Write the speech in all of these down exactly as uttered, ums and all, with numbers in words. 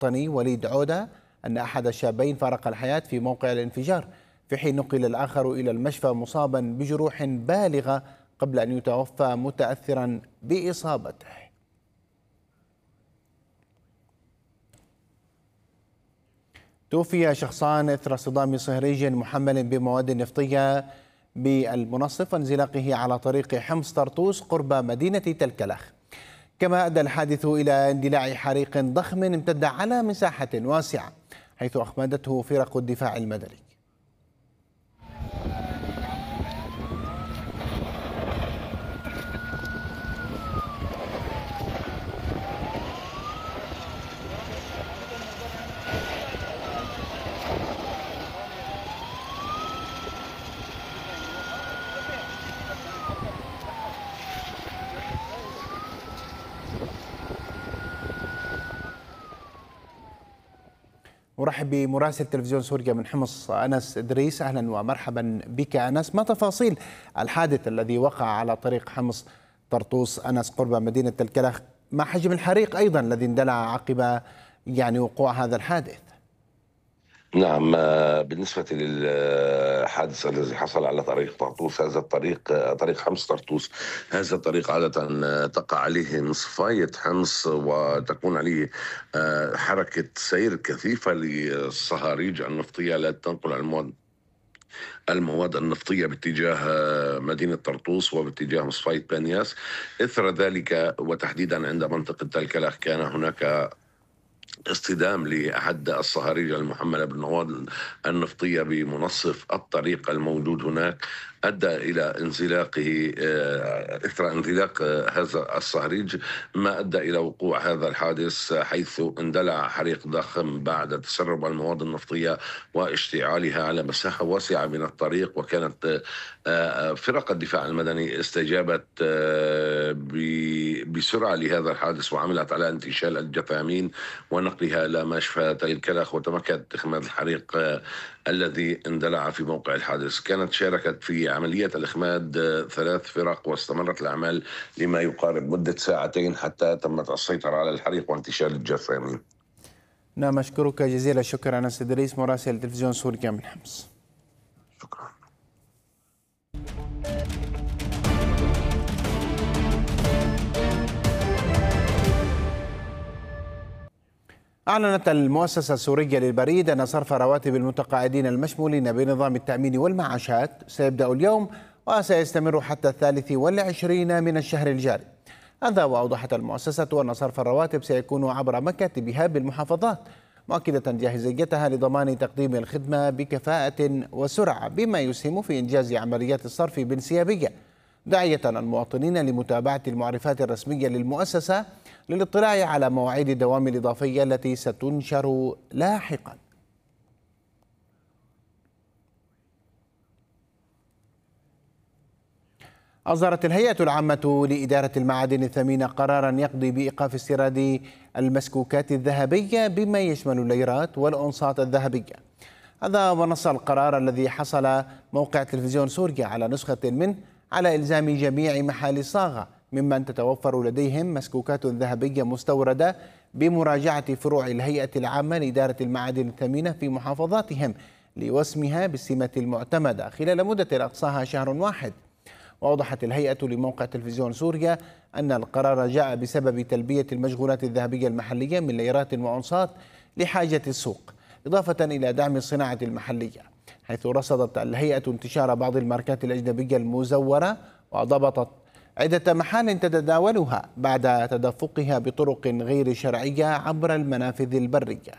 الوطني وليد عودة أن أحد الشابين فارق الحياة في موقع الانفجار، في حين نقل الآخر إلى المشفى مصابا بجروح بالغة قبل أن يتوفى متأثرا بإصابته. توفي شخصان إثر اصطدام صهريج محمل بمواد نفطية بالمنصف وانزلاقه على طريق حمص طرطوس قرب مدينة تلكلخ. كما أدى الحادث إلى اندلاع حريق ضخم امتد على مساحة واسعة، حيث أخمدته فرق الدفاع المدني. أرحب بمراسل تلفزيون سوريا من حمص أنس إدريس. أهلا ومرحبا بك أنس. ما تفاصيل الحادث الذي وقع على طريق حمص طرطوس أنس قرب مدينة تلكلخ؟ ما حجم الحريق أيضا الذي اندلع عقب يعني وقوع هذا الحادث؟ نعم، بالنسبة للحادث الذي حصل على طريق طرطوس، هذا الطريق طريق حمص طرطوس، هذا الطريق عادة تقع عليه مصفاية حمص وتكون عليه حركة سير كثيفة للصهاريج النفطية التي تنقل المواد المواد النفطية باتجاه مدينة طرطوس وباتجاه مصفاية بانياس. إثر ذلك وتحديدا عند منطقة تلكلخ كان هناك اصطدام لأحد الصهاريج المحملة بالمواد النفطية بمنصف الطريق الموجود هناك، أدى إلى انزلاقه إثر انزلاق هذا الصهريج ما أدى إلى وقوع هذا الحادث، حيث اندلع حريق ضخم بعد تسرب المواد النفطية واشتعالها على مساحة واسعة من الطريق. وكانت فرق الدفاع المدني استجابت بسرعة لهذا الحادث وعملت على انتشال الجثامين ونقلها إلى مشفى تلكلخ، وتمكنت إخماد الحريق الذي اندلع في موقع الحادث. كانت شاركت في عملية الإخماد ثلاث فرق واستمرت الأعمال لما يقارب مدة ساعتين حتى تمت السيطرة على الحريق وانتشال الجثامين. نعم، أشكرك جزيل الشكر أنس إدريس مراسل تلفزيون سوريا من حمص. شكرا. أعلنت المؤسسة السورية للبريد أن صرف رواتب المتقاعدين المشمولين بنظام التأمين والمعاشات سيبدأ اليوم وسيستمر حتى الثالث والعشرين من الشهر الجاري. هذا وأوضحت المؤسسة أن صرف الرواتب سيكون عبر مكاتبها بالمحافظات، مؤكدة جاهزيتها لضمان تقديم الخدمة بكفاءة وسرعة بما يسهم في إنجاز عمليات الصرف بانسيابية، داعية المواطنين لمتابعة المعرفات الرسمية للمؤسسة للاطلاع على مواعيد الدوام الإضافية التي ستنشر لاحقا. أصدرت الهيئة العامة لإدارة المعادن الثمينة قرارا يقضي بإيقاف استيراد المسكوكات الذهبية بما يشمل الليرات والأونصات الذهبية. هذا ونص القرار الذي حصل موقع تلفزيون سوريا على نسخة منه على إلزام جميع محال الصاغة ممن تتوفر لديهم مسكوكات ذهبية مستوردة بمراجعة فروع الهيئة العامة لإدارة المعادن الثمينة في محافظاتهم لوسمها بالسمة المعتمدة خلال مدة أقصاها شهر واحد. وأوضحت الهيئة لموقع تلفزيون سوريا أن القرار جاء بسبب تلبية المشغولات الذهبية المحلية من ليرات وأونصات لحاجة السوق، إضافة إلى دعم الصناعة المحلية، حيث رصدت الهيئة انتشار بعض الماركات الأجنبية المزورة وضبطت عدة محال تتداولها بعد تدفقها بطرق غير شرعية عبر المنافذ البرية.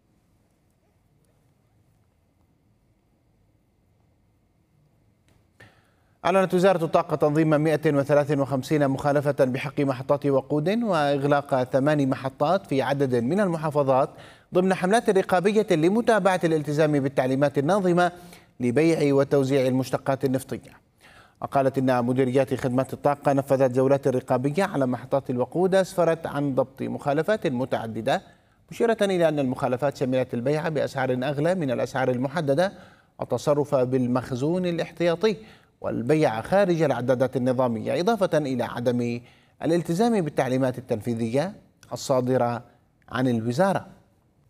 أعلنت وزارة الطاقة تنظيم مئة وثلاثة وخمسين مخالفة بحق محطات وقود وإغلاق ثمان محطات في عدد من المحافظات ضمن حملات رقابية لمتابعة الالتزام بالتعليمات الناظمة لبيع وتوزيع المشتقات النفطية. وقالت إن مديريات خدمات الطاقة نفذت جولات رقابية على محطات الوقود أسفرت عن ضبط مخالفات متعددة، مشيرة إلى أن المخالفات شملت البيع بأسعار أغلى من الأسعار المحددة والتصرف بالمخزون الاحتياطي والبيع خارج العدادات النظامية، إضافة إلى عدم الالتزام بالتعليمات التنفيذية الصادرة عن الوزارة.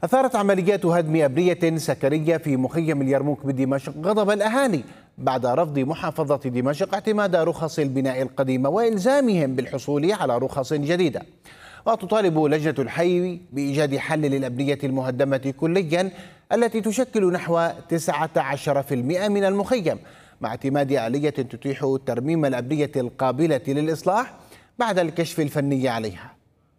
أثارت عمليات هدم أبنية سكنية في مخيم اليرموك بدمشق غضب الأهالي بعد رفض محافظة دمشق اعتماد رخص البناء القديمة وإلزامهم بالحصول على رخص جديدة. وتطالب لجنة الحي بإيجاد حل للأبنية المهدمة كليا التي تشكل نحو تسعة عشر بالمئة من المخيم، مع اعتماد آلية تتيح ترميم الأبنية القابلة للإصلاح بعد الكشف الفني عليها.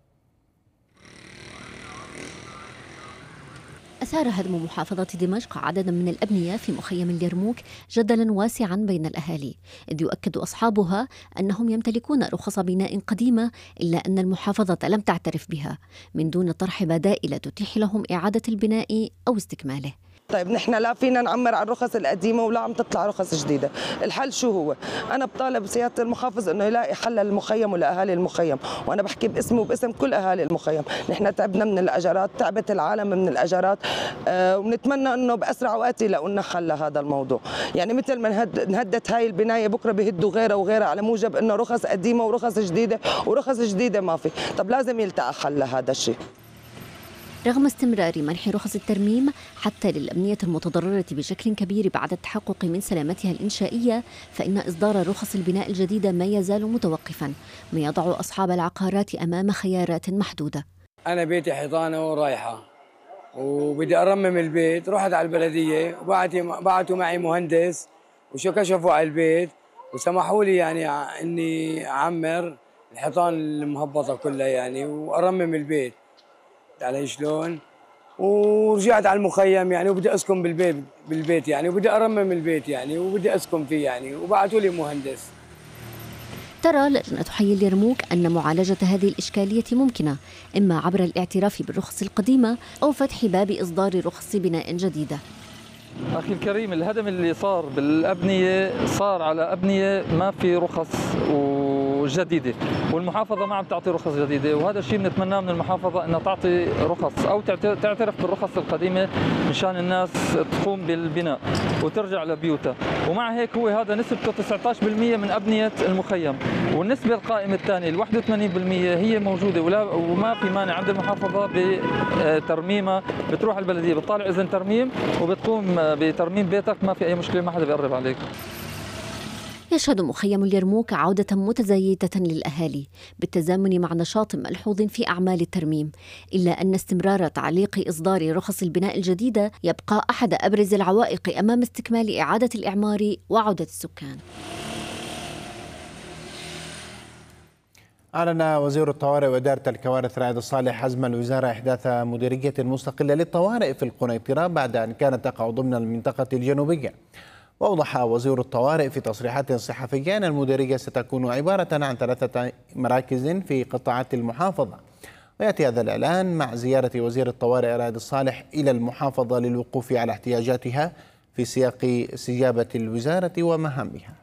أثار هدم محافظة دمشق عددا من الأبنية في مخيم اليرموك جدلا واسعا بين الأهالي، إذ يؤكد أصحابها أنهم يمتلكون رخص بناء قديمة إلا أن المحافظة لم تعترف بها من دون طرح بدائل تتيح لهم إعادة البناء أو استكماله. طيب نحن لا فينا نعمر على الرخص القديمه ولا عم تطلع رخص جديده، الحل شو هو؟ انا بطالب سياده المحافظ انه يلاقي حل للمخيم ولاهالي المخيم، وانا بحكي باسمه وباسم كل اهالي المخيم، نحن تعبنا من الاجارات، تعبت العالم من الاجارات، أه ونتمنى انه باسرع وقت يلاقوا لنا حل لهذا الموضوع، يعني مثل ما نهد نهدت هاي البنايه بكره بيهدوا غيرها وغيرها على موجب انه رخص قديمه ورخص جديده ورخص جديده ما في، طب لازم يلتقى حل لهذا الشيء. رغم استمرار منح رخص الترميم حتى للأبنية المتضررة بشكل كبير بعد التحقق من سلامتها الإنشائية، فإن إصدار رخص البناء الجديدة ما يزال متوقفا، ما يضع أصحاب العقارات أمام خيارات محدودة. أنا بيتي حيطانة ورايحة وبدي أرمم البيت، رحت على البلدية وبعتوا معي مهندس وشو كشفوا على البيت وسمحوا لي يعني إني أعمر الحيطان المهبطة كلها يعني وأرمم البيت علي شلون، ورجعت على المخيم يعني وبدي اسكن بالبيت بالبيت يعني وبدي ارمم البيت يعني وبدي اسكن فيه يعني وبعثوا لي مهندس. ترى لجنة حي اليرموك أن معالجة هذه الإشكالية ممكنة إما عبر الاعتراف بالرخص القديمة أو فتح باب إصدار رخص بناء جديدة. أخي الكريم، الهدم اللي صار بالأبنية صار على أبنية ما في رخص جديدة، والمحافظة ما عم تعطي رخص جديدة، وهذا الشيء بنتمناه من المحافظة أنها تعطي رخص أو تعترف بالرخص القديمة مشان الناس تقوم بالبناء وترجع لبيوتها. ومع هيك هو هذا نسبته تسعة عشر بالمئة من أبنية المخيم، والنسبة القائمة الثانية ال واحد وثمانين بالمئة هي موجودة ولا وما في مانع عند المحافظة بترميمها، بتروح البلدية بتطالع إذن ترميم وبتقوم بترميم بيتك، ما في أي مشكلة، ما حدا بيقرب عليك. يشهد مخيم اليرموك عودة متزايدة للأهالي بالتزامن مع نشاط ملحوظ في أعمال الترميم، إلا أن استمرار تعليق إصدار رخص البناء الجديدة يبقى أحد أبرز العوائق أمام استكمال إعادة الإعمار وعودة السكان. أعلن وزير الطوارئ وإدارة الكوارث رائد الصالح عزم الوزارة إحداث مديرية مستقلة للطوارئ في القنيطرة بعد أن كانت تقع ضمن المنطقة الجنوبية. وأوضح وزير الطوارئ في تصريحات صحفية أن المديرية ستكون عبارة عن ثلاثة مراكز في قطاعات المحافظة. ويأتي هذا الإعلان مع زيارة وزير الطوارئ رائد الصالح إلى المحافظة للوقوف على احتياجاتها في سياق استجابة الوزارة ومهامها.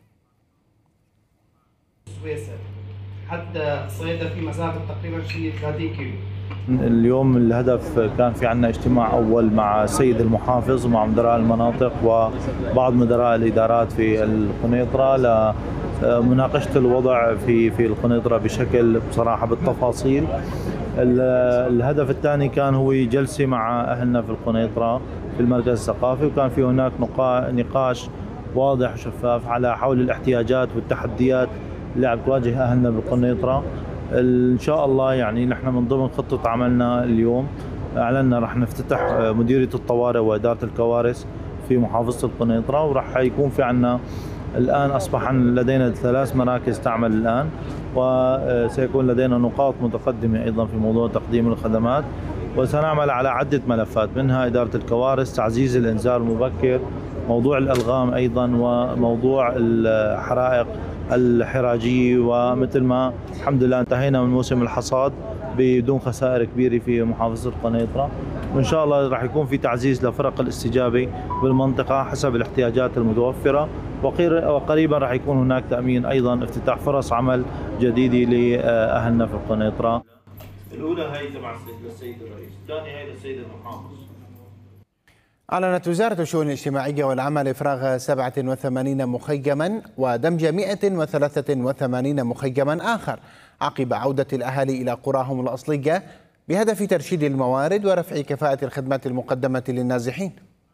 حتى صيدا في مسافة تقريبا شيء ثلاثين كيلو. اليوم الهدف كان في عنا اجتماع أول مع السيد المحافظ ومع مدراء المناطق وبعض مدراء الإدارات في القنيطرة لمناقشة الوضع في في القنيطرة بشكل بصراحة بالتفاصيل. الهدف الثاني كان هو جلسة مع أهلنا في القنيطرة في المركز الثقافي، وكان في هناك نقاش واضح وشفاف على حول الاحتياجات والتحديات اللي عم تواجه أهلنا بالقنيطرة. إن شاء الله يعني نحن من ضمن خطة عملنا اليوم أعلنا رح نفتتح مديرية الطوارئ وإدارة الكوارث في محافظة القنيطرة، ورح يكون في عنا الآن أصبح لدينا ثلاث مراكز تعمل الآن، وسيكون لدينا نقاط متقدمة أيضا في موضوع تقديم الخدمات، وسنعمل على عدة ملفات منها إدارة الكوارث، تعزيز الإنذار المبكر، موضوع الألغام أيضا، وموضوع الحرائق الحراجية. ومثل ما الحمد لله انتهينا من موسم الحصاد بدون خسائر كبيرة في محافظة القنيطرة، وإن شاء الله راح يكون في تعزيز لفرق الاستجابة بالمنطقة حسب الاحتياجات المتوفرة، وقريبا راح يكون هناك تأمين أيضا افتتاح فرص عمل جديدة لأهلنا في القنيطرة. الأولى هي تبع السيد الرئيس، الثانية هي للسيد المحافظ. أعلنت وزارة الشؤون الاجتماعية والعمل إفراغ سبعة وثمانين مخيما ودمج مئة وثلاثة وثمانين مخيما آخر عقب عودة الأهالي إلى قراهم الأصلية بهدف ترشيد الموارد ورفع كفاءة الخدمات المقدمة للنازحين.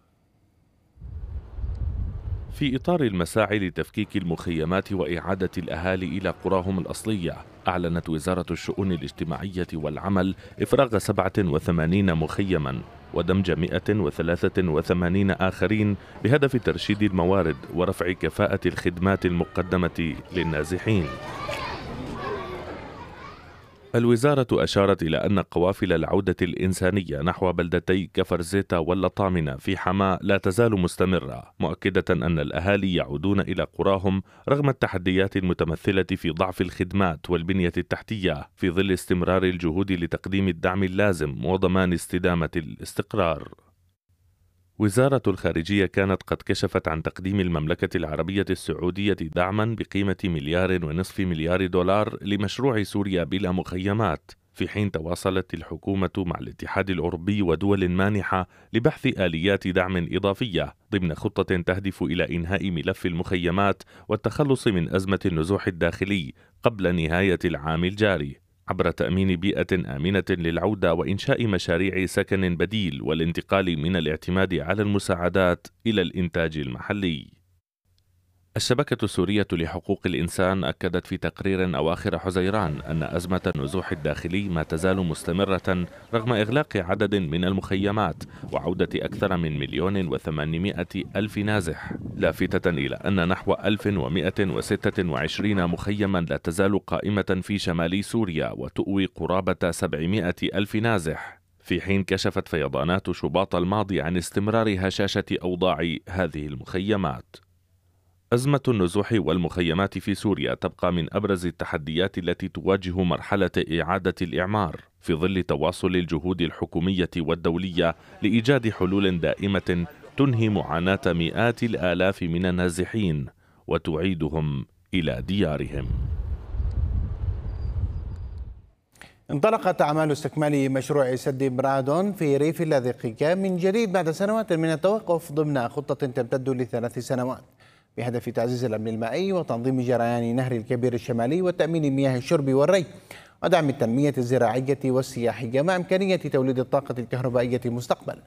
في إطار المساعي لتفكيك المخيمات وإعادة الأهالي إلى قراهم الأصلية، أعلنت وزارة الشؤون الاجتماعية والعمل إفراغ سبعة وثمانين مخيما ودمج مئة وثلاثة وثمانين آخرين بهدف ترشيد الموارد ورفع كفاءة الخدمات المقدمة للنازحين. الوزارة أشارت إلى أن قوافل العودة الإنسانية نحو بلدتي كفر زيتا واللطامنة في حماة لا تزال مستمرة، مؤكدة أن الأهالي يعودون إلى قراهم رغم التحديات المتمثلة في ضعف الخدمات والبنية التحتية، في ظل استمرار الجهود لتقديم الدعم اللازم وضمان استدامة الاستقرار. وزارة الخارجية كانت قد كشفت عن تقديم المملكة العربية السعودية دعما بقيمة مليار ونصف مليار دولار لمشروع سوريا بلا مخيمات، في حين تواصلت الحكومة مع الاتحاد الأوروبي ودول مانحة لبحث آليات دعم إضافية ضمن خطة تهدف إلى إنهاء ملف المخيمات والتخلص من أزمة النزوح الداخلي قبل نهاية العام الجاري، عبر تأمين بيئة آمنة للعودة وإنشاء مشاريع سكن بديل والانتقال من الاعتماد على المساعدات إلى الإنتاج المحلي. الشبكة السورية لحقوق الإنسان أكدت في تقرير أواخر حزيران أن أزمة النزوح الداخلي ما تزال مستمرة رغم إغلاق عدد من المخيمات وعودة أكثر من مليون وثمانمائة ألف نازح، لافتة إلى أن نحو ألف ومئة وستة وعشرين مخيما لا تزال قائمة في شمال سوريا وتؤوي قرابة سبعمائة ألف نازح، في حين كشفت فيضانات شباط الماضي عن استمرار هشاشة أوضاع هذه المخيمات. أزمة النزوح والمخيمات في سوريا تبقى من أبرز التحديات التي تواجه مرحلة إعادة الإعمار في ظل تواصل الجهود الحكومية والدولية لإيجاد حلول دائمة تنهي معاناة مئات الآلاف من النازحين وتعيدهم إلى ديارهم. انطلقت أعمال استكمال مشروع سد برادون في ريف اللاذقية من جديد بعد سنوات من التوقف ضمن خطة تمتد لثلاث سنوات بهدف تعزيز الأمن المائي وتنظيم جريان نهر الكبير الشمالي وتأمين مياه الشرب والري ودعم التنمية الزراعية والسياحية مع إمكانية توليد الطاقة الكهربائية مستقبلا.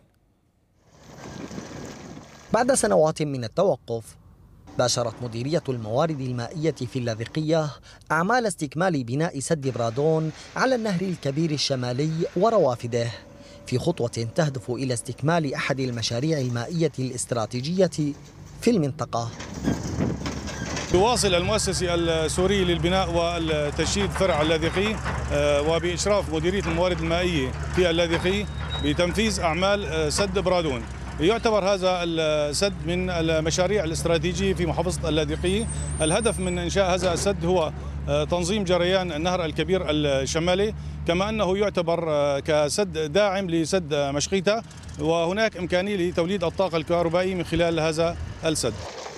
بعد سنوات من التوقف باشرت مديرية الموارد المائية في اللاذقية أعمال استكمال بناء سد برادون على النهر الكبير الشمالي وروافده في خطوة تهدف إلى استكمال أحد المشاريع المائية الاستراتيجية في المنطقة. يواصل المؤسسي السوري للبناء والتشييد فرع اللاذقي وبإشراف مديرية الموارد المائية في اللاذقي بتنفيذ أعمال سد برادون. يعتبر هذا السد من المشاريع الاستراتيجية في محافظة اللاذقية. الهدف من إنشاء هذا السد هو تنظيم جريان النهر الكبير الشمالي، كما أنه يعتبر كسد داعم لسد مشقيتا، وهناك إمكانية لتوليد الطاقة الكهربائية من خلال هذا السد.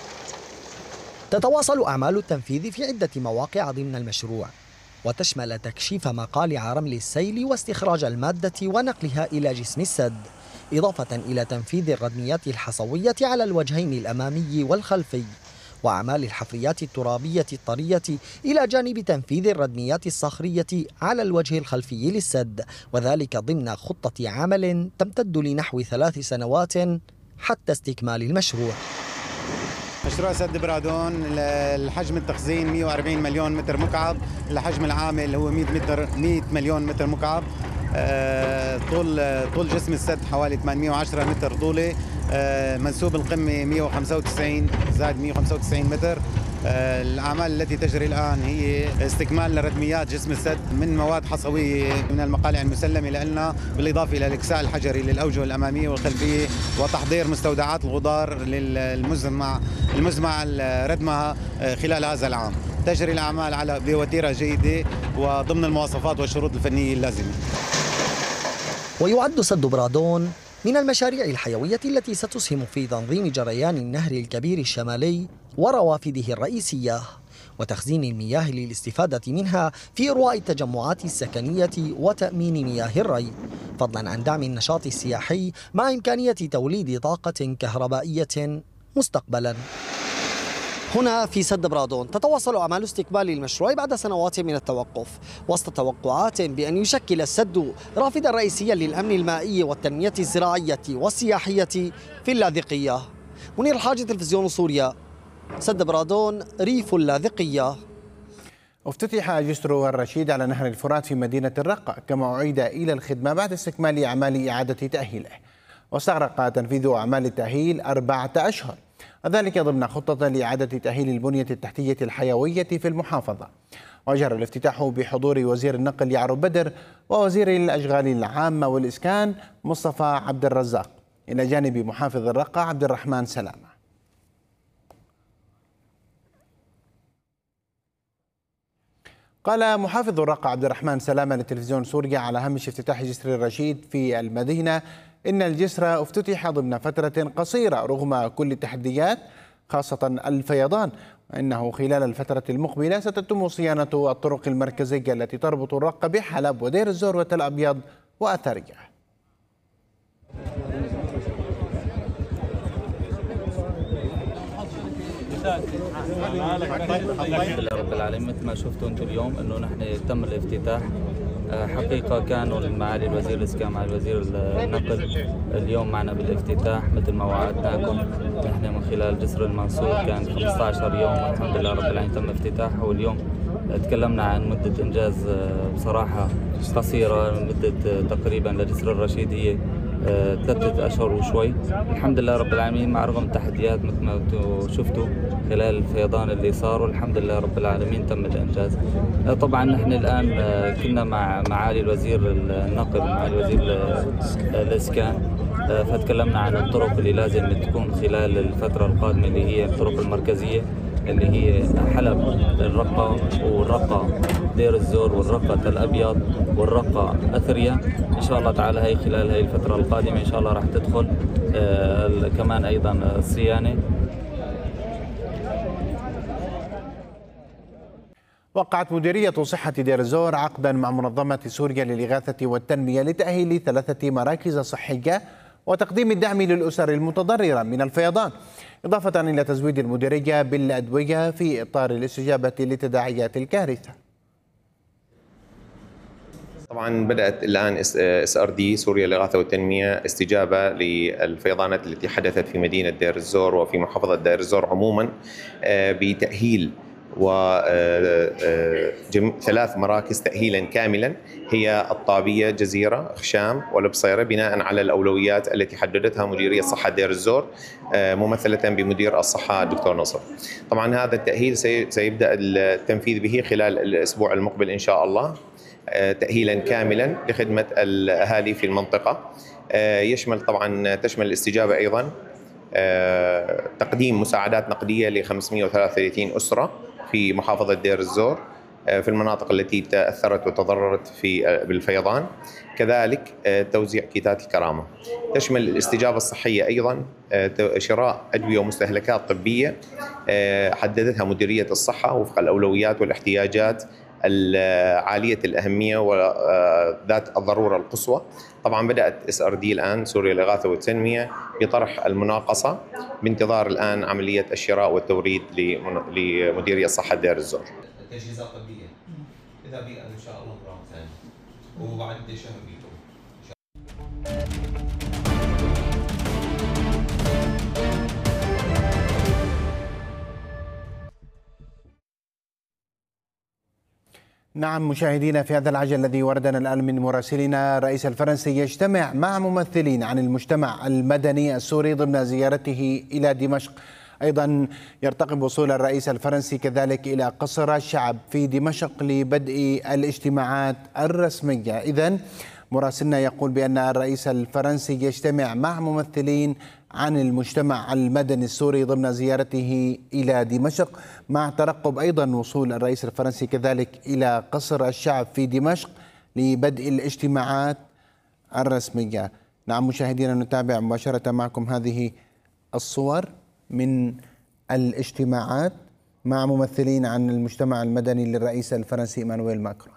تتواصل أعمال التنفيذ في عدة مواقع ضمن المشروع، وتشمل تكشيف مقالع رمل السيل واستخراج المادة ونقلها إلى جسم السد، إضافة إلى تنفيذ الردميات الحصوية على الوجهين الأمامي والخلفي، وأعمال الحفريات الترابية الطرية إلى جانب تنفيذ الردميات الصخرية على الوجه الخلفي للسد، وذلك ضمن خطة عمل تمتد لنحو ثلاث سنوات حتى استكمال المشروع. مشروع سد برادون الحجم التخزين مئة وأربعين مليون متر مكعب، الحجم العامل هو مئة متر مئة مليون متر مكعب. طول طول جسم السد حوالي ثمانمئة وعشرة متر طولي، منسوب القمة مئة وخمسة وتسعين زائد مئة وخمسة وتسعين متر. الأعمال التي تجري الآن هي استكمال لردميات جسم السد من مواد حصوية من المقالع المسلمة لنا، بالإضافة إلى الإكساء الحجري للأوجه الأمامية والخلفية، وتحضير مستودعات الغدار للمزمع المزمع ردمها خلال هذا العام. تجري الأعمال على بوتيرة جيدة وضمن المواصفات والشروط الفنية اللازمة. ويعد سد برادون من المشاريع الحيوية التي ستسهم في تنظيم جريان النهر الكبير الشمالي وروافده الرئيسية وتخزين المياه للاستفادة منها في إرواء التجمعات السكنية وتأمين مياه الري، فضلا عن دعم النشاط السياحي مع إمكانية توليد طاقة كهربائية مستقبلا. هنا في سد برادون تتواصل أعمال استكمال المشروع بعد سنوات من التوقف وسط توقعات بأن يشكل السد رافدا رئيسيا للأمن المائي والتنمية الزراعية والسياحية في اللاذقية. منير الحاج، تلفزيون سوريا، سد برادون، ريف اللاذقية. افتتح جسر الرشيد على نهر الفرات في مدينة الرقة، كما أعيد إلى الخدمة بعد استكمال أعمال إعادة تأهيله، واستغرق تنفيذ أعمال التأهيل أربعة أشهر، وذلك ضمن خطة لإعادة تأهيل البنية التحتية الحيوية في المحافظة. وجرى الافتتاح بحضور وزير النقل يعرب بدر ووزير الأشغال العامة والإسكان مصطفى عبد الرزاق، إلى جانب محافظ الرقة عبد الرحمن سلامة. قال محافظ الرقة عبد الرحمن سلامة لتلفزيون سوريا على هامش افتتاح جسر الرشيد في المدينة إن الجسر افتتح ضمن فترة قصيرة رغم كل التحديات خاصة الفيضان، وإنه خلال الفترة المقبلة ستتم صيانة الطرق المركزية التي تربط الرقة بحلب ودير الزور وتل أبيض وأثرية. الحمد لله رب العالمين، مثل ما شفتوا انتم اليوم انه نحن تم الافتتاح. حقيقة كانوا معالي الوزير الإسكان مع الوزير النقل اليوم معنا بالافتتاح مثل ما وعدناكم. نحن من خلال جسر المنصور كان خمسة عشر يوم والحمد لله رب العالمين تم افتتاحه، واليوم تكلمنا عن مدة إنجاز بصراحة قصيرة، مدة تقريبا لجسر الرشيد هي ثلاثة أشهر وشوي. الحمد لله رب العالمين مع رغم التحديات مثل ما شفتوا خلال الفيضان اللي صار، والحمد لله رب العالمين تم الإنجاز. طبعا نحن الآن كنا مع معالي الوزير النقل مع الوزير الإسكان، فتكلمنا عن الطرق اللي لازم تكون خلال الفترة القادمة اللي هي الطرق المركزية اللي هي حلب الرقة والرقة دير الزور والرقة تل أبيض والرقة أثرية. إن شاء الله تعالى هي خلال هي الفترة القادمة إن شاء الله راح تدخل آه كمان أيضا الصيانة. وقعت مديرية صحة دير الزور عقدا مع منظمة سوريا للإغاثة والتنمية لتأهيل ثلاثة مراكز صحية وتقديم الدعم للأسر المتضررة من الفيضان، إضافة إلى تزويد المديرية بالأدوية في إطار الاستجابة لتداعيات الكارثة. طبعا بدأت الآن اس ار دي سوريا للإغاثة والتنمية استجابة للفيضانات التي حدثت في مدينة دير الزور وفي محافظة دير الزور عموما بتأهيل وثلاث مراكز تأهيلا كاملا هي الطابية، جزيرة، خشام والبصيرة، بناء على الأولويات التي حددتها مديرية صحة دير الزور ممثلة بمدير الصحة الدكتور نصر. طبعا هذا التأهيل سيبدأ التنفيذ به خلال الأسبوع المقبل إن شاء الله، تأهيلا كاملا لخدمة الأهالي في المنطقة. يشمل طبعا تشمل الاستجابة أيضا تقديم مساعدات نقدية ل خمسمئة وثلاثة وثلاثين أسرة في محافظة دير الزور في المناطق التي تأثرت وتضررت في بالفيضان، كذلك توزيع كيتات الكرامة. تشمل الاستجابة الصحية أيضا شراء أدوية ومستهلكات طبية حددتها مديرية الصحة وفق الأولويات والاحتياجات عالية الأهمية وذات الضرورة القصوى. طبعا بدأت اس ار دي الآن سوريا للإغاثة والتنمية بطرح المناقصة بانتظار الآن عملية الشراء والتوريد لمديرية صحة دير الزور. تجهيزات طبية إذا بيئة إن شاء الله برام ثاني وبعد شهر بيكون. نعم مشاهدينا، في هذا العجل الذي وردنا الآن من مراسلنا، الرئيس الفرنسي يجتمع مع ممثلين عن المجتمع المدني السوري ضمن زيارته إلى دمشق. أيضا يرتقب وصول الرئيس الفرنسي كذلك إلى قصر الشعب في دمشق لبدء الاجتماعات الرسمية. إذن مراسلنا يقول بأن الرئيس الفرنسي يجتمع مع ممثلين عن المجتمع المدني السوري ضمن زيارته إلى دمشق، مع ترقب أيضا وصول الرئيس الفرنسي كذلك إلى قصر الشعب في دمشق لبدء الاجتماعات الرسمية. نعم مشاهدينا، نتابع مباشرة معكم هذه الصور من الاجتماعات مع ممثلين عن المجتمع المدني للرئيس الفرنسي إيمانويل ماكرون.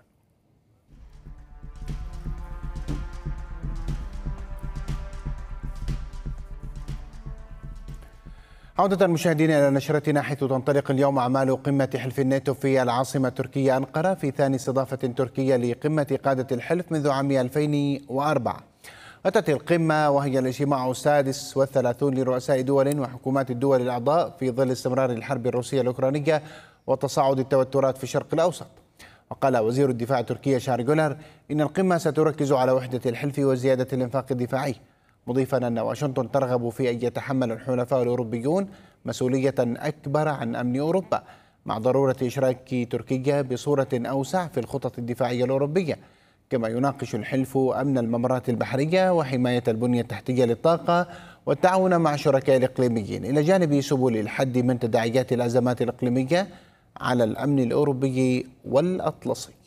عودة مشاهدينا إلى نشرتنا، حيث تنطلق اليوم أعمال قمة حلف الناتو في العاصمة التركية أنقرة في ثاني استضافة تركية لقمة قادة الحلف منذ عام ألفين وأربعة. أتت القمة وهي الاجتماع السادس والثلاثون لرؤساء دول وحكومات الدول الأعضاء في ظل استمرار الحرب الروسية الأوكرانية وتصاعد التوترات في الشرق الأوسط. وقال وزير الدفاع التركي شارل جولر إن القمة ستركز على وحدة الحلف وزيادة الإنفاق الدفاعي، مضيفا أن واشنطن ترغب في أن يتحمل الحلفاء الأوروبيون مسؤولية أكبر عن أمن أوروبا، مع ضرورة إشراك تركيا بصورة أوسع في الخطط الدفاعية الأوروبية. كما يناقش الحلف أمن الممرات البحرية وحماية البنية التحتية للطاقة والتعاون مع شركاء الإقليميين، إلى جانب سبل الحد من تداعيات الأزمات الإقليمية على الأمن الأوروبي والأطلسي.